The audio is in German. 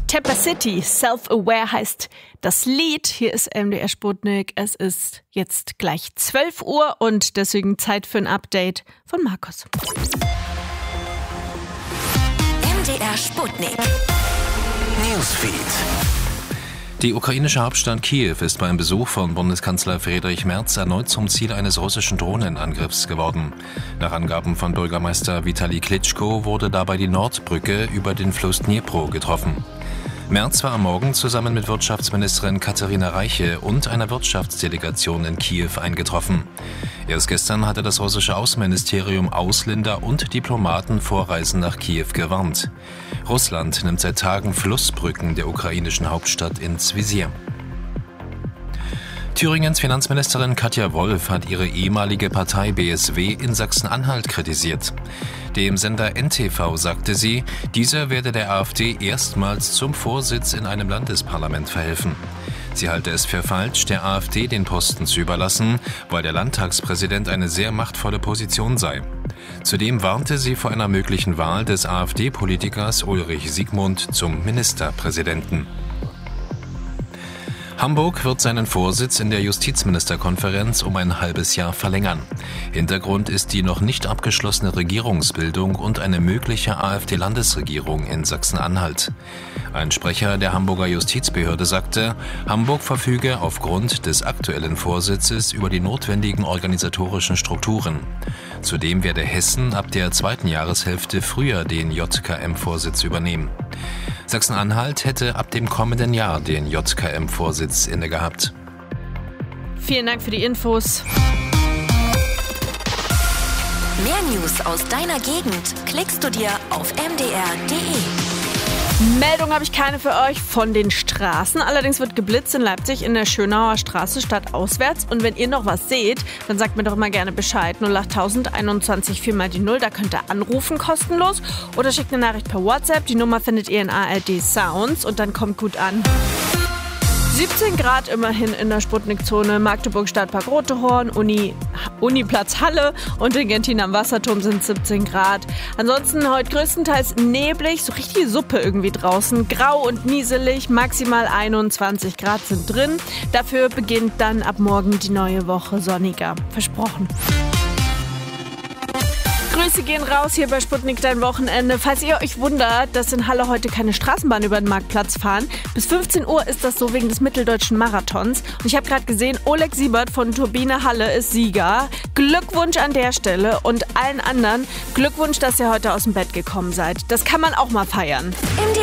Tampa City, Self-Aware heißt das Lied. Hier ist MDR Sputnik. Es ist jetzt gleich 12 Uhr und deswegen Zeit für ein Update von Markus. MDR Sputnik. Newsfeed. Die ukrainische Hauptstadt Kiew ist beim Besuch von Bundeskanzler Friedrich Merz erneut zum Ziel eines russischen Drohnenangriffs geworden. Nach Angaben von Bürgermeister Vitali Klitschko wurde dabei die Nordbrücke über den Fluss Dnipro getroffen. Merz war am Morgen zusammen mit Wirtschaftsministerin Katharina Reiche und einer Wirtschaftsdelegation in Kiew eingetroffen. Erst gestern hatte das russische Außenministerium Ausländer und Diplomaten vor Reisen nach Kiew gewarnt. Russland nimmt seit Tagen Flussbrücken der ukrainischen Hauptstadt ins Visier. Thüringens Finanzministerin Katja Wolf hat ihre ehemalige Partei BSW in Sachsen-Anhalt kritisiert. Dem Sender NTV sagte sie, dieser werde der AfD erstmals zum Vorsitz in einem Landesparlament verhelfen. Sie halte es für falsch, der AfD den Posten zu überlassen, weil der Landtagspräsident eine sehr machtvolle Position sei. Zudem warnte sie vor einer möglichen Wahl des AfD-Politikers Ulrich Siegmund zum Ministerpräsidenten. Hamburg wird seinen Vorsitz in der Justizministerkonferenz um ein halbes Jahr verlängern. Hintergrund ist die noch nicht abgeschlossene Regierungsbildung und eine mögliche AfD-Landesregierung in Sachsen-Anhalt. Ein Sprecher der Hamburger Justizbehörde sagte, Hamburg verfüge aufgrund des aktuellen Vorsitzes über die notwendigen organisatorischen Strukturen. Zudem werde Hessen ab der zweiten Jahreshälfte früher den JKM-Vorsitz übernehmen. Sachsen-Anhalt hätte ab dem kommenden Jahr den JKM-Vorsitz innegehabt. Vielen Dank für die Infos. Mehr News aus deiner Gegend klickst du dir auf mdr.de. Meldung habe ich keine für euch von den Straßen. Allerdings wird geblitzt in Leipzig in der Schönauer Straße stadtauswärts. Und wenn ihr noch was seht, dann sagt mir doch mal gerne Bescheid. 08000 21 4 mal die 0. Da könnt ihr anrufen, kostenlos. Oder schickt eine Nachricht per WhatsApp. Die Nummer findet ihr in ARD Sounds und dann kommt gut an. 17 Grad immerhin in der Sputnik-Zone. Magdeburg Stadtpark Rotehorn, Uniplatz Halle und in Gentin am Wasserturm sind 17 Grad. Ansonsten heute größtenteils neblig, so richtige Suppe irgendwie draußen. Grau und nieselig, maximal 21 Grad sind drin. Dafür beginnt dann ab morgen die neue Woche sonniger. Versprochen. Grüße gehen raus hier bei Sputnik dein Wochenende. Falls ihr euch wundert, dass in Halle heute keine Straßenbahn über den Marktplatz fahren, bis 15 Uhr ist das so wegen des Mitteldeutschen Marathons. Und ich habe gerade gesehen, Oleg Siebert von Turbine Halle ist Sieger. Glückwunsch an der Stelle und allen anderen Glückwunsch, dass ihr heute aus dem Bett gekommen seid. Das kann man auch mal feiern.